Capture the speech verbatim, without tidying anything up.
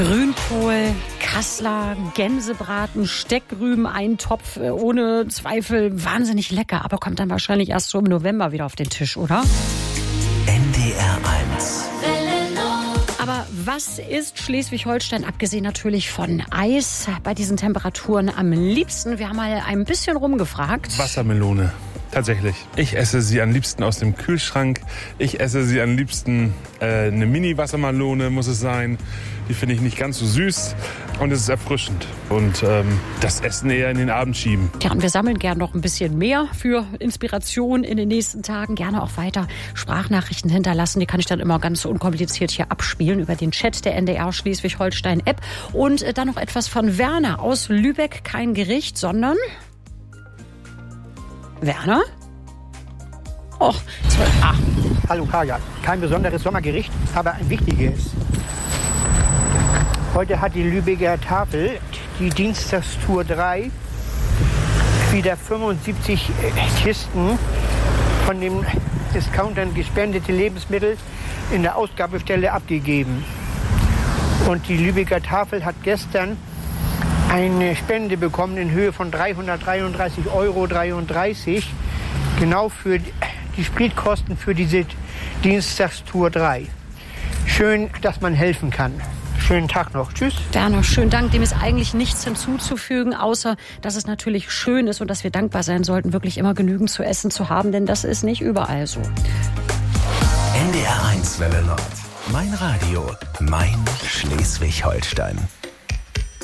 Grünkohl, Kassler, Gänsebraten, Steckrüben, ein Topf, ohne Zweifel wahnsinnig lecker, aber kommt dann wahrscheinlich erst so im November wieder auf den Tisch, oder? N D R eins. Aber was ist Schleswig-Holstein, abgesehen natürlich von Eis, bei diesen Temperaturen am liebsten? Wir haben mal ein bisschen rumgefragt. Wassermelone. Tatsächlich. Ich esse sie am liebsten aus dem Kühlschrank. Ich esse sie am liebsten äh, eine Mini-Wassermelone muss es sein. Die finde ich nicht ganz so süß und es ist erfrischend. Und ähm, das Essen eher in den Abend schieben. Ja, und wir sammeln gern noch ein bisschen mehr für Inspiration in den nächsten Tagen. Gerne auch weiter Sprachnachrichten hinterlassen. Die kann ich dann immer ganz unkompliziert hier abspielen über den Chat der N D R Schleswig-Holstein-App. Und äh, dann noch etwas von Werner aus Lübeck. Kein Gericht, sondern... Werner? Och, ah. Hallo Kaja, kein besonderes Sommergericht, aber ein wichtiges. Heute hat die Lübecker Tafel, die Dienstagstour drei, wieder fünfundsiebzig Kisten von den Discountern gespendete Lebensmittel in der Ausgabestelle abgegeben. Und die Lübecker Tafel hat gestern eine Spende bekommen in Höhe von dreihundertdreiunddreißig Euro dreiunddreißig, genau für die Spritkosten für diese Dienstagstour drei. Schön, dass man helfen kann. Schönen Tag noch. Tschüss. Werner, schönen Dank. Dem ist eigentlich nichts hinzuzufügen, außer dass es natürlich schön ist und dass wir dankbar sein sollten, wirklich immer genügend zu essen zu haben, denn das ist nicht überall so. N D R eins Welle Nord. Mein Radio, mein Schleswig-Holstein.